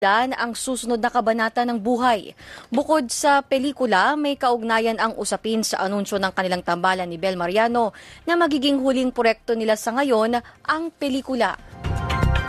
Dan ang susunod na kabanata ng buhay. Bukod sa pelikula, may kaugnayan ang usapin sa anunsyo ng kanilang tambalan ni Bel Mariano na magiging huling proyekto nila sa ngayon ang pelikula.